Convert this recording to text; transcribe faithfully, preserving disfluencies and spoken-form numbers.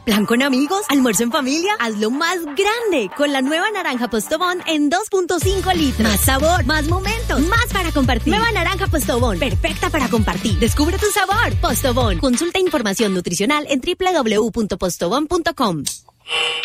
¿Plan con amigos? ¿Almuerzo en familia? Hazlo más grande con la nueva naranja Postobón en dos punto cinco litros. Más sabor, más momentos, más para compartir. Nueva naranja Postobón, perfecta para compartir. Descubre tu sabor. Postobón. Consulta información nutricional en doble u doble u doble u punto postobón punto com.